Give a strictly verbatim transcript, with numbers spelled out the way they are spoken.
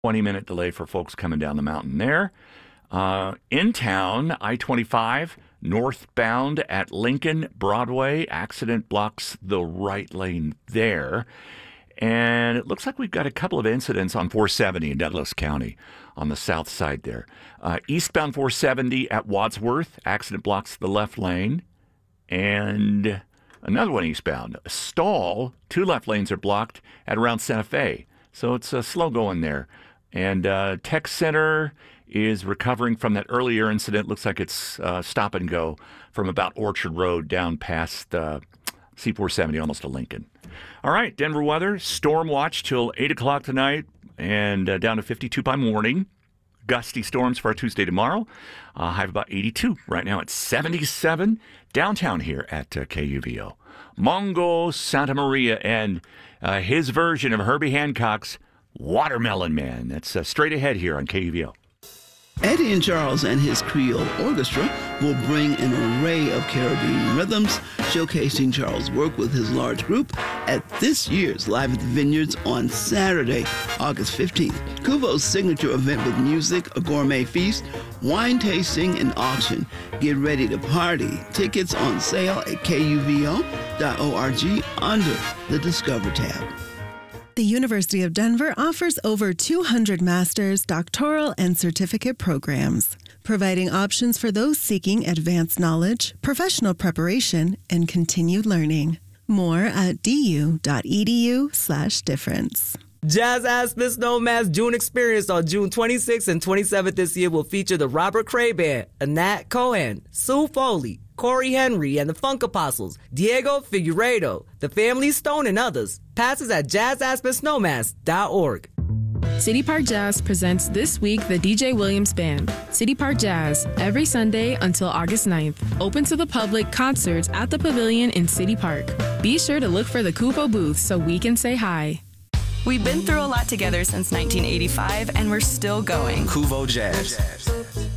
twenty-minute delay for folks coming down the mountain there. Uh, in town, I twenty-five, northbound at Lincoln Broadway. Accident blocks the right lane there. And it looks like we've got a couple of incidents on four seventy in Douglas County on the south side there. Uh, eastbound four seventy at Wadsworth. Accident blocks the left lane. And another one eastbound. A stall. Two left lanes are blocked at around Santa Fe. So it's uh, slow going there. And uh, Tech Center is recovering from that earlier incident. Looks like it's uh, stop and go from about Orchard Road down past uh, C four seventy, almost to Lincoln. All right, Denver weather, storm watch till eight o'clock tonight and uh, down to fifty-two by morning. Gusty storms for our Tuesday tomorrow. Uh, high of about eighty-two. Right now it's seventy-seven downtown here at uh, K U V O. Mongo Santa Maria and uh, his version of Herbie Hancock's Watermelon Man. That's uh, straight ahead here on K U V O. Eddie and Charles and his Creole Orchestra will bring an array of Caribbean rhythms, showcasing Charles' work with his large group at this year's Live at the Vineyards on Saturday, August fifteenth. Kuvo's signature event with music, a gourmet feast, wine tasting, and auction. Get ready to party. Tickets on sale at K U V O dot org under the Discover tab. The University of Denver offers over two hundred master's, doctoral, and certificate programs, providing options for those seeking advanced knowledge, professional preparation, and continued learning. More at du.edu slash difference. Jazz Aspen Snowmass June Experience on June twenty-sixth and twenty-seventh this year will feature the Robert Cray Band, Anat Cohen, Sue Foley, Corey Henry and the Funk Apostles, Diego Figueiredo, the Family Stone, and others. Passes at jazz aspen snowmass dot org. City Park Jazz presents this week the D J Williams Band. City Park Jazz, every Sunday until August ninth. Open to the public, concerts at the Pavilion in City Park. Be sure to look for the Kuvo booth so we can say hi. We've been through a lot together since nineteen eighty-five, and we're still going. Kuvo Jazz.